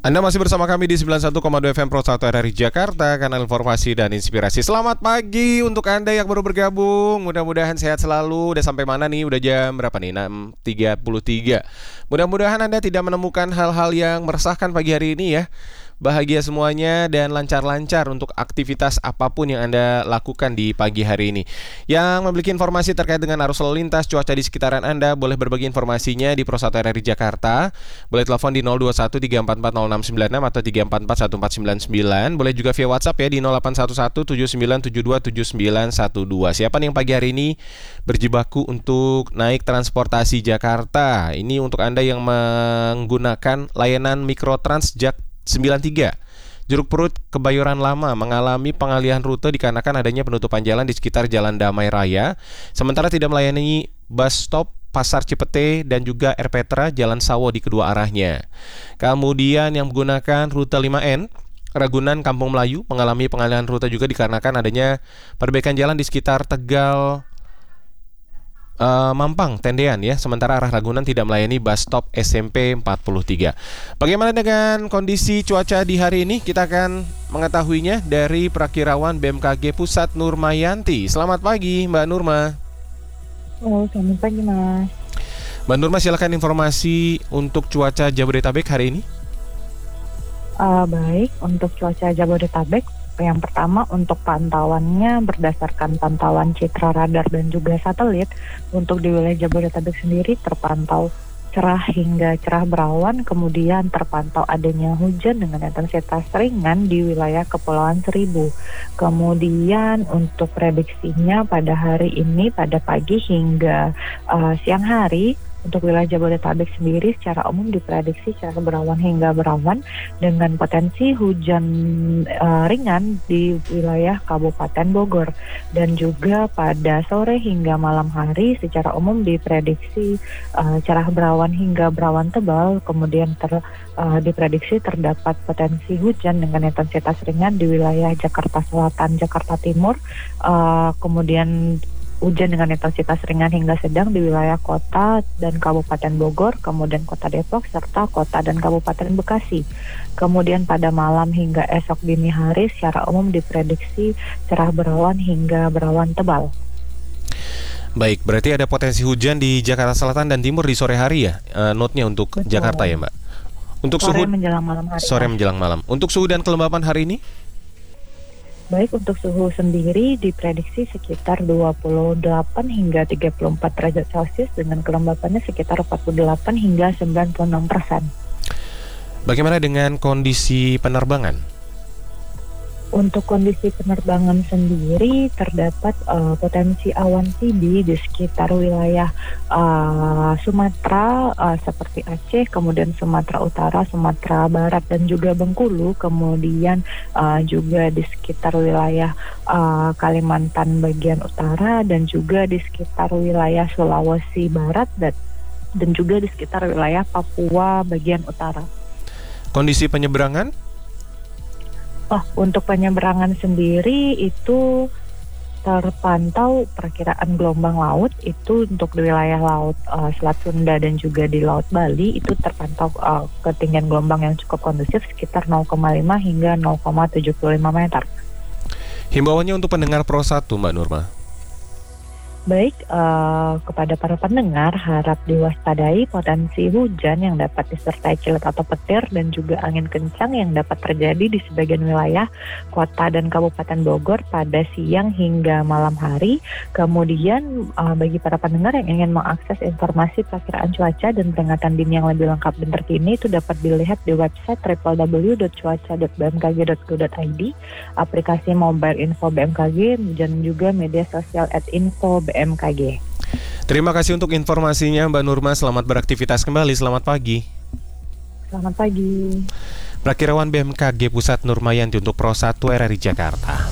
Anda masih bersama kami di 91,2 FM Pro 1 RRI Jakarta, kanal informasi dan inspirasi. Selamat pagi untuk Anda yang baru bergabung. Mudah-mudahan sehat selalu. Udah sampai mana nih? Udah jam berapa nih? 6.33. Mudah-mudahan Anda tidak menemukan hal-hal yang meresahkan pagi hari ini ya. Bahagia semuanya dan lancar-lancar untuk aktivitas apapun yang Anda lakukan di pagi hari ini. Yang memiliki informasi terkait dengan arus lalu lintas, cuaca di sekitaran Anda, boleh berbagi informasinya di Pro 1 RRI Jakarta. Boleh telepon di 021344066 atau 3441499. Boleh juga via WhatsApp ya di 081179727912. Siapa nih yang pagi hari ini berjibaku untuk naik transportasi Jakarta? Ini untuk Anda yang menggunakan layanan Mikrotrans Jak 93. Jeruk Perut Kebayoran Lama mengalami pengalihan rute dikarenakan adanya penutupan jalan di sekitar Jalan Damai Raya. Sementara tidak melayani bus stop Pasar Cipete dan juga Air Petra Jalan Sawo di kedua arahnya. Kemudian yang menggunakan rute 5N Ragunan Kampung Melayu mengalami pengalihan rute juga dikarenakan adanya perbaikan jalan di sekitar Tegal Mampang Tendean ya. Sementara arah Ragunan tidak melayani bus stop SMP 43. Bagaimana dengan kondisi cuaca di hari ini? Kita akan mengetahuinya dari Prakirawan BMKG Pusat Nurmayanti. Selamat pagi Mbak Nurma. Halo, selamat pagi Mas. Mbak Nurma, silakan informasi untuk cuaca Jabodetabek hari ini. Baik, untuk cuaca Jabodetabek, yang pertama untuk pantauannya berdasarkan pantauan citra radar dan juga satelit. Untuk di wilayah Jabodetabek sendiri terpantau cerah hingga cerah berawan, kemudian terpantau adanya hujan dengan intensitas ringan di wilayah Kepulauan Seribu. Kemudian untuk prediksinya pada hari ini pada pagi hingga siang hari, untuk wilayah Jabodetabek sendiri secara umum diprediksi cerah berawan hingga berawan dengan potensi hujan ringan di wilayah Kabupaten Bogor. Dan juga pada sore hingga malam hari secara umum diprediksi cerah berawan hingga berawan tebal. Kemudian diprediksi terdapat potensi hujan dengan intensitas ringan di wilayah Jakarta Selatan, Jakarta Timur. Kemudian hujan dengan intensitas ringan hingga sedang di wilayah kota dan Kabupaten Bogor, kemudian kota Depok, serta kota dan Kabupaten Bekasi. Kemudian pada malam hingga esok dini hari secara umum diprediksi cerah berawan hingga berawan tebal. Baik, berarti ada potensi hujan di Jakarta Selatan dan Timur di sore hari ya, note-nya untuk Betul. Jakarta ya Mbak. Untuk Sore suhu menjelang malam hari. Sore menjelang malam. Untuk suhu dan kelembapan hari ini? Baik, untuk suhu sendiri diprediksi sekitar 28 hingga 34 derajat Celcius dengan kelembapannya sekitar 48 hingga 96%. Bagaimana dengan kondisi penerbangan? Untuk kondisi penerbangan sendiri terdapat potensi awan tinggi di sekitar wilayah Sumatera seperti Aceh, kemudian Sumatera Utara, Sumatera Barat dan juga Bengkulu, kemudian juga di sekitar wilayah Kalimantan bagian utara dan juga di sekitar wilayah Sulawesi Barat dan juga di sekitar wilayah Papua bagian utara. Kondisi penyeberangan? Untuk penyeberangan sendiri itu terpantau perkiraan gelombang laut itu untuk di wilayah laut Selat Sunda dan juga di Laut Bali itu terpantau ketinggian gelombang yang cukup kondusif sekitar 0,5 hingga 0,75 meter. Himbauannya untuk pendengar Pro 1 Mbak Nurma. Baik, kepada para pendengar harap diwaspadai potensi hujan yang dapat disertai kilat atau petir dan juga angin kencang yang dapat terjadi di sebagian wilayah kota dan Kabupaten Bogor pada siang hingga malam hari. Kemudian bagi para pendengar yang ingin mengakses informasi perakiraan cuaca dan peringatan dini yang lebih lengkap dan terkini itu dapat dilihat di website www.cuaca.bmkg.go.id, aplikasi mobile info BMKG dan juga media sosial @info BMKG. Terima kasih untuk informasinya Mbak Nurma. Selamat beraktivitas kembali. Selamat pagi. Selamat pagi. Prakirawan BMKG Pusat Nurmayanti untuk Pro 1 RRI Jakarta.